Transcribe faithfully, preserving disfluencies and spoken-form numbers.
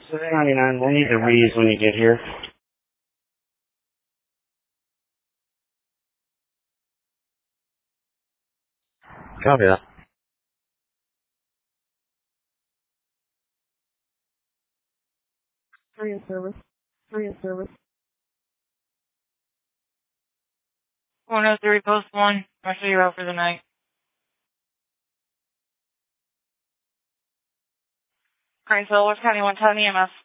seven ninety-nine, we'll need the reads when you get here. Copy that. Three in service. Three in service. one oh three, post one. Marshal, you're out for the night. Craigsville, West County one ten E M S.